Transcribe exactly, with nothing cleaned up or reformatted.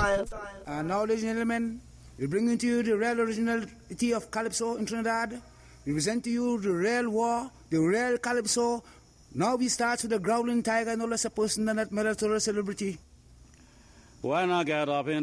style. And now, ladies and gentlemen, we bring to you the real originality of Calypso in Trinidad. We present to you the real war, the real Calypso. Now we start with the growling tiger, no less a person than that military celebrity. Why not get up in